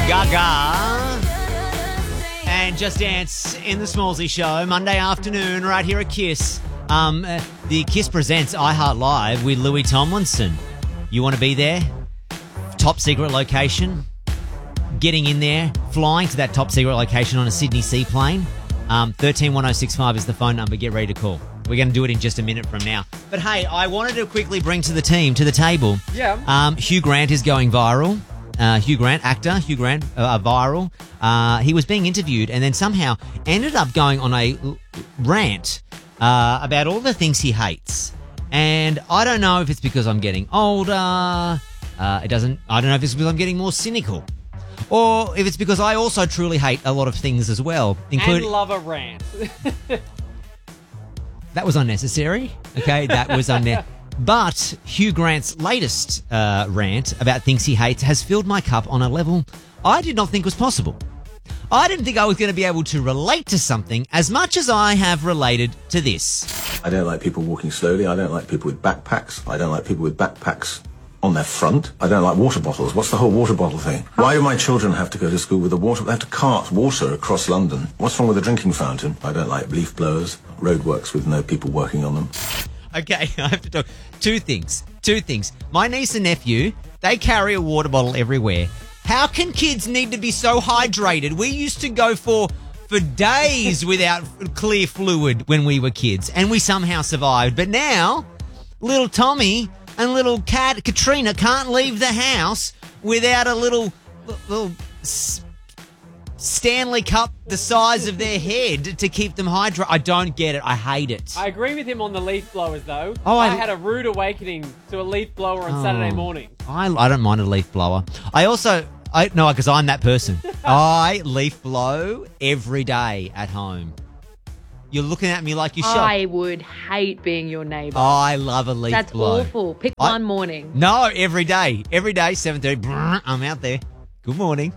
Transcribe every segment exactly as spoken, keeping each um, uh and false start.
Gaga and Just Dance in the Smallsy Show, Monday afternoon, right here at Kiss. Um, uh, the Kiss presents iHeart Live with Louis Tomlinson. You want to be there? Top secret location. Getting in there, flying to that top secret location on a Sydney seaplane. Um, thirteen one oh six five is the phone number. Get ready to call. We're going to do it in just a minute from now. But hey, I wanted to quickly bring to the team, to the table. Yeah. Um, Hugh Grant is going viral. Uh, Hugh Grant, actor, Hugh Grant, uh, viral. Uh, he was being interviewed and then somehow ended up going on a rant uh, about all the things he hates. And I don't know if it's because I'm getting older. Uh, it doesn't. I don't know if it's because I'm getting more cynical, or if it's because I also truly hate a lot of things as well, including and love a rant. That was unnecessary. Okay, that was unnecessary. But Hugh Grant's latest uh, rant about things he hates has filled my cup on a level I did not think was possible. I didn't think I was going to be able to relate to something as much as I have related to this. I don't like people walking slowly. I don't like people with backpacks. I don't like people with backpacks on their front. I don't like water bottles. What's the whole water bottle thing? Why do my children have to go to school with a water... They have to cart water across London. What's wrong with a drinking fountain? I don't like leaf blowers, roadworks with no people working on them. Okay, I have to talk. Two things. Two things. My niece and nephew, they carry a water bottle everywhere. How can kids need to be so hydrated? We used to go for for days without clear fluid when we were kids, and we somehow survived. But now, little Tommy and little Kat, Katrina can't leave the house without a little little Stanley Cup the size of their head to keep them hydrated. I don't get it. I hate it. I agree with him on the leaf blowers, though. Oh, I, I had a rude awakening to a leaf blower on oh, Saturday morning. I, I don't mind a leaf blower. I also... I No, because I'm that person. I leaf blow every day at home. You're looking at me like you're shocked. I would hate being your neighbour. Oh, I love a leaf That's blow. That's awful. Pick I, one morning. No, every day. Every day, seven thirty. I'm out there. Good morning.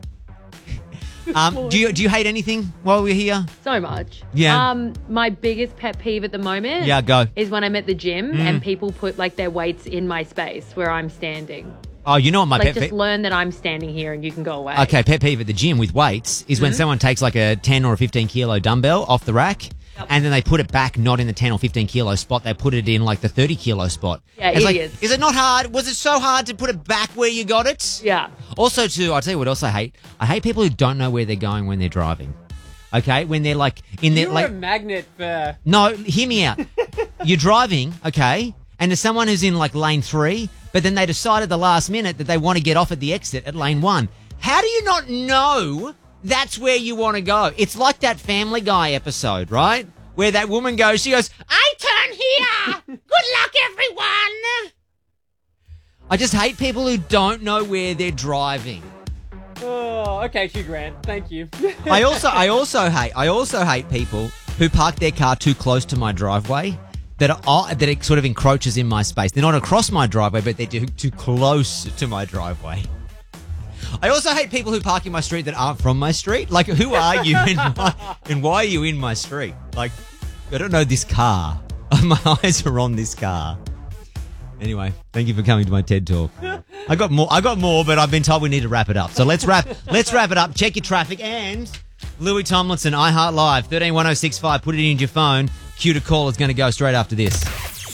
Um, do you do you hate anything while we're here? So much. Yeah. Um, my biggest pet peeve at the moment. Yeah, go. Is when I'm at the gym mm. and people put like their weights in my space where I'm standing. Oh, you know what my like pet just peeve... learn that I'm standing here and you can go away. Okay, pet peeve at the gym with weights is mm-hmm. when someone takes like a ten or a fifteen kilo dumbbell off the rack. Yep. And then they put it back not in the ten or fifteen kilo spot. They put it in like the thirty kilo spot. Yeah, it's idiots. Like, is it not hard? Was it so hard to put it back where you got it? Yeah. Also, too, I'll tell you what else I hate. I hate people who don't know where they're going when they're driving. Okay? When they're like in their... You're like, a magnet for... No, hear me out. You're driving, okay? And there's someone who's in like lane three, but then they decide at the last minute that they want to get off at the exit at lane one. How do you not know that's where you want to go? It's like that Family Guy episode, right? Where that woman goes, she goes, I turn here. Good luck, everyone. I just hate people who don't know where they're driving. Oh, okay, Hugh Grant. Thank you. I also, I also hate, I also hate people who park their car too close to my driveway. That are, that it sort of encroaches in my space. They're not across my driveway, but they're too, too close to my driveway. I also hate people who park in my street that aren't from my street. Like, who are you and, my, and why are you in my street? Like, I don't know this car. My eyes are on this car. Anyway, thank you for coming to my TED Talk. I got more. I got more, but I've been told we need to wrap it up. So let's wrap. Let's wrap it up. Check your traffic and Louis Tomlinson, iHeart Live, thirteen one oh six five. Put it in your phone. Cue to call is going to go straight after this.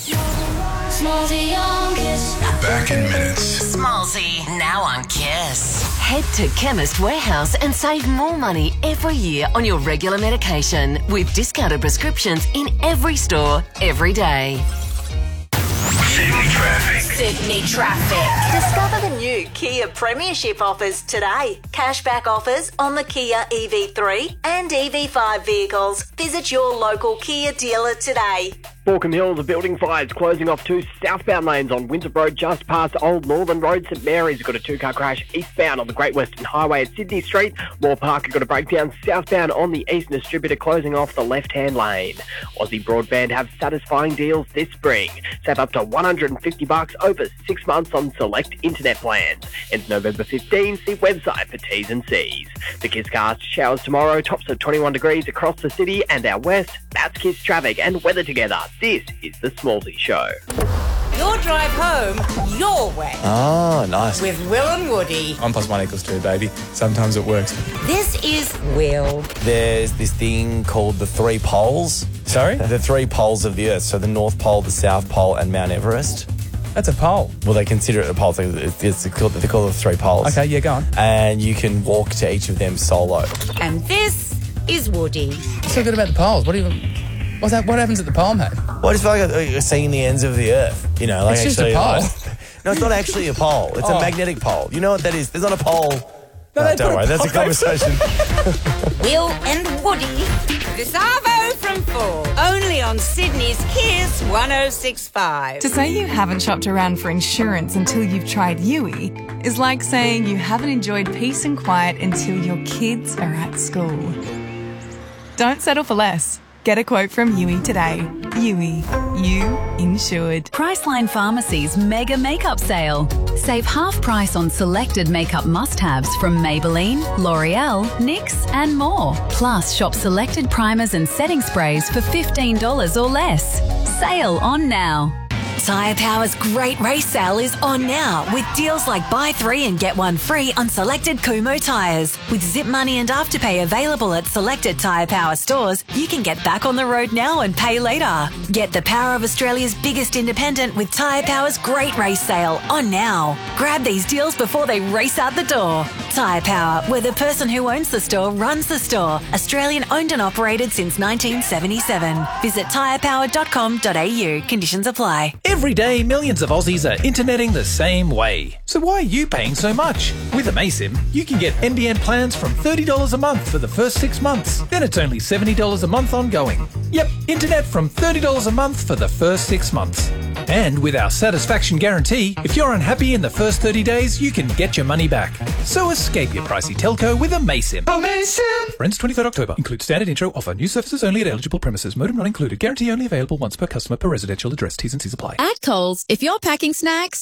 We're back in minutes. Smallsy, now on Kiss. Head to Chemist Warehouse and save more money every year on your regular medication with discounted prescriptions in every store, every day. Sydney traffic. Sydney traffic. Discover the new Kia Premiership offers today. Cashback offers on the Kia E V three and E V five vehicles. Visit your local Kia dealer today. Borkham Hill, the building fires closing off two southbound lanes on Windsor Road just past Old Northern Road. St Mary's got a two-car crash eastbound on the Great Western Highway at Sydney Street. Moore Park got a breakdown southbound on the Eastern Distributor closing off the left-hand lane. Aussie Broadband have satisfying deals this spring. Save up to one hundred fifty bucks over six months on select internet plans. Ends November fifteenth. See website for T's and C's. The Kisscast showers tomorrow, tops of twenty-one degrees across the city and out west. That's Kiss traffic and weather together. This is the Smallsy Show. your drive home your way. Oh, nice. With Will and Woody. One plus one equals two, baby. Sometimes it works. This is Will. There's this thing called the three poles. Sorry? The three poles of the Earth. So the North Pole, the South Pole, and Mount Everest. That's a pole. Well, they consider it a pole. It's, it's called, they call it the three poles. Okay, yeah, go on. And you can walk to each of them solo. And this is Woody. What's so good about the poles? What do you... What's that? What happens at the pole, mate? Well, I just feel like you're seeing the ends of the Earth. You know, like It's just actually, a pole. Like, no, it's not actually a pole. It's Oh. a magnetic pole. You know what that is? There's not a pole. No, No, they don't put a worry. That's a pole- conversation. Will and Woody. This Arvo from four. Only on Sydney's Kiss one oh six point five. To say you haven't shopped around for insurance until you've tried Yui is like saying you haven't enjoyed peace and quiet until your kids are at school. Don't settle for less. Get a quote from Yui today. Yui, you insured. Priceline Pharmacy's mega makeup sale. Save half price on selected makeup must-haves from Maybelline, L'Oreal, N Y X and more. Plus, shop selected primers and setting sprays for fifteen dollars or less. Sale on now. Tyre Power's great race sale is on now with deals like buy three and get one free on selected Kumo tyres. With Zip Money and Afterpay available at selected Tyre Power stores, you can get back on the road now and pay later. Get the power of Australia's biggest independent with Tyre Power's great race sale on now. Grab these deals before they race out the door. Tyre Power, where the person who owns the store runs the store. Australian owned and operated since nineteen seventy-seven. Visit tyre power dot com dot a u. Conditions apply. Every day, millions of Aussies are interneting the same way. So why are you paying so much? With Amaysim, you can get N B N plans from thirty dollars a month for the first six months. Then it's only seventy dollars a month ongoing. Yep, internet from thirty dollars a month for the first six months. And with our satisfaction guarantee, if you're unhappy in the first thirty days, you can get your money back. So escape your pricey telco with Amaysim. Amaysim! For ends twenty-third October. Includes standard intro. Offer new services only at eligible premises. Modem not included. Guarantee only available once per customer per residential address. T's and C's apply. At Coles, if you're packing snacks,